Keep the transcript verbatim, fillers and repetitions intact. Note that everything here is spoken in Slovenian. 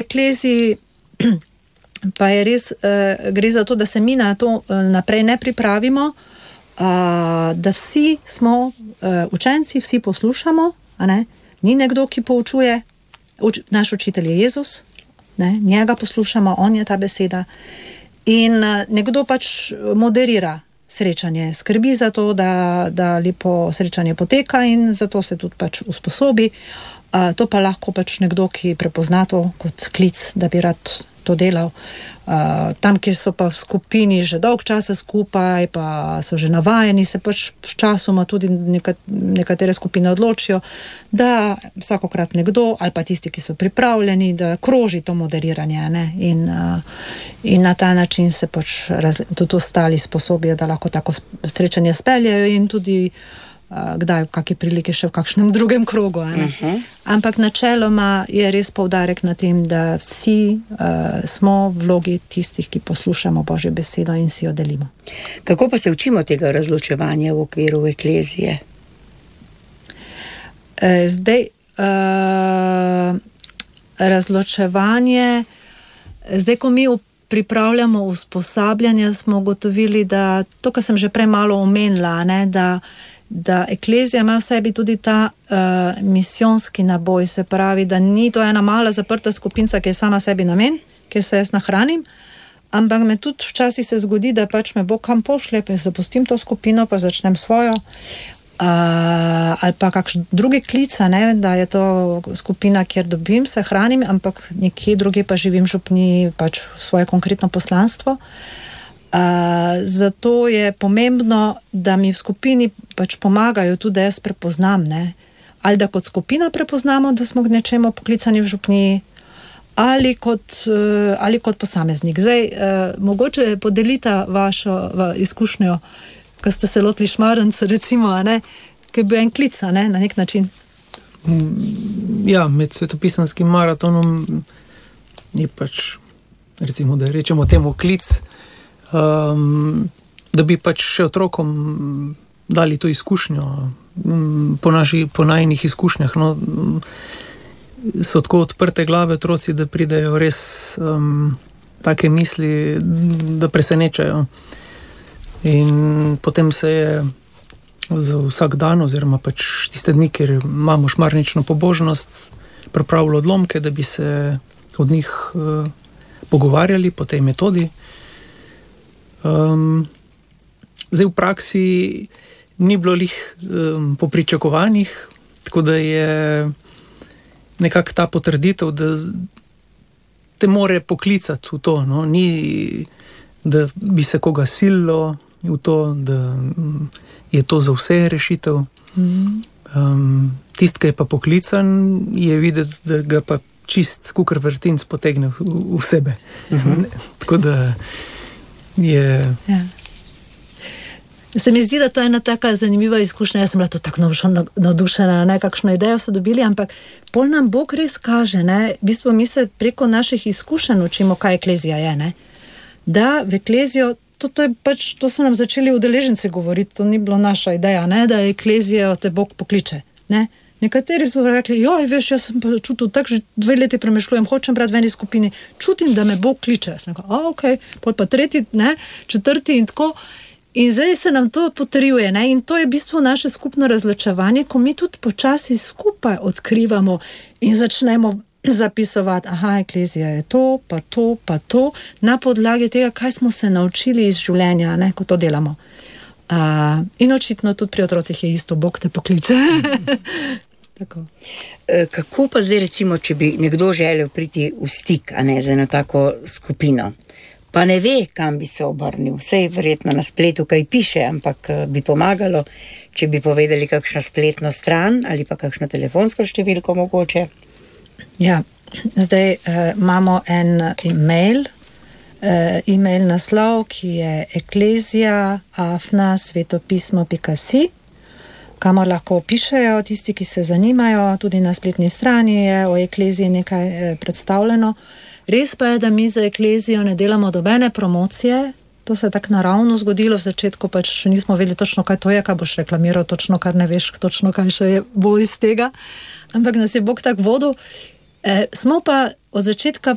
ekleziji pa je res, uh, gre za to, da se mi na to uh, naprej ne pripravimo, uh, da vsi smo uh, učenci, vsi poslušamo, a ne? Ni nekdo, ki poučuje, Uč, naš učitelj je Jezus, ne? Njega poslušamo, on je ta beseda in uh, nekdo pač moderira srečanje, skrbi za to, da, da lepo srečanje poteka in zato se tudi pač usposobi. Uh, to pa lahko pač nekdo, ki prepozna to kot klic, da bi rad to delal. Uh, tam, kjer so pa v skupini že dolg časa skupaj, pa so že navajeni, se pač s časoma tudi neka, nekatere skupine odločijo, da vsakokrat nekdo, ali pa tisti, ki so pripravljeni, da kroži to moderiranje, ne? In, uh, in na ta način se pač razli, tudi ostali sposobijo, da lahko tako srečanje speljajo in tudi uh, kdaj v kakšni priliki še v kakšnem drugem krogu. Ne? Uh-huh. Ampak načeloma je res poudarek na tem, da vsi uh, smo v vlogi tistih, ki poslušamo Božjo besedo in si jo delimo. Kako pa se učimo tega razločevanja v okviru eklezije? Uh, zdaj, uh, razločevanje, zdaj, ko mi pripravljamo usposabljanja, smo ugotovili, da to, kar sem že prej malo omenila, ne, da da eklezija ima v sebi tudi ta uh, misijonski naboj, se pravi, da ni to ena mala zaprta skupinca, ki je sama sebi namen, kjer se jaz nahranim, ampak me tudi včasih se zgodi, da pač me Bog kam pošlje, pa zapustim to skupino, pa začnem svojo, uh, ali pa kakšen drugi klic, ne, da je to skupina, kjer dobim, se hranim, ampak nekje druge pa živim župni pač svoje konkretno poslanstvo. Uh, zato je pomembno, da mi v skupini pač pomagajo tudi, da jaz prepoznam, ne? Ali da kot skupina prepoznamo, da smo k nečemu poklicani v župniji, ali kot, uh, ali kot posameznik. Zdaj, uh, mogoče podelita vašo va, izkušnjo, ko ste se lotili Šmarnca, recimo, ne? Ki je bil en klic, ne? Na nek način. Ja, med svetopisanskim maratonom je pač, recimo, da rečemo temu klic, Um, da bi pač še otrokom dali to izkušnjo um, po, naši, po najnih izkušnjah. No, um, so tako odprte glave otroci, da pridejo res um, take misli, da presenečajo. In potem se je za vsak dan, oziroma pač tiste dni, ker imamo šmarnično pobožnost, pripravilo odlomke, da bi se od njih uh, pogovarjali po tej metodi. Um, zdaj v praksi ni bilo lih um, po pričakovanjih, tako da je nekako ta potrditev, da te more poklicati v to, no? Ni, da bi se koga sililo v to, da um, je to za vse rešitev. Um, tist, ki je pa poklican, je videti, da ga pa čist kukar vrtinc potegne v, v sebe. Uh-huh. Tako da je... Ja. Se mi zdi, da to je ena taka zanimiva izkušnja. Jaz sem bila to tako navdušena, ne, kakšno idejo so dobili, ampak pol nam Bog res kaže, ne, v bistvu mi se preko naših izkušenj učimo, kaj eklezija je, ne. Da v eklezijo, to, to je pač, to so nam začeli udeleženci govoriti, to ni bilo naša ideja, ne, da eklezijo te Bog pokliče, ne. Nekateri so rekli, joj, veš, jaz sem pa čutil, tako že dve leti premišljujem, hočem brati v eni skupini, čutim, da me Bog kliče. Sem rekel, a, okej, okay. Pol pa tretji, ne, četrti in tako. In zdaj se nam to potrjuje, ne, in to je v bistvu naše skupno razločevanje, ko mi tudi počasi skupaj odkrivamo in začnemo zapisovati, aha, eklezija je to, pa to, pa to, na podlagi tega, kaj smo se naučili iz življenja, ne, ko to delamo. Uh, in očitno tudi pri otrocih je isto, Bog te pokliče. Tako. Kako pa zdaj recimo, če bi nekdo želel priti v stik, a ne, za eno tako skupino, pa ne ve, kam bi se obrnil, vsej verjetno na spletu kaj piše, ampak bi pomagalo, če bi povedali kakšno spletno stran ali pa kakšno telefonsko številko mogoče? Ja, zdaj uh, imamo en e-mail, uh, e-mail naslov, ki je eklezija afna svetopismo pika si, kamor lahko pišejo tisti, ki se zanimajo, tudi na spletni strani je o ekleziji nekaj eh, predstavljeno. Res pa je, da mi za eklezijo ne delamo dobene promocije, to se je tako naravno zgodilo, v začetku pač še nismo vedeli točno, kaj to je, kaj boš reklamiral, točno kar ne veš, točno kaj še je bo iz tega, ampak nas je Bog tak vodil. Eh, smo pa od začetka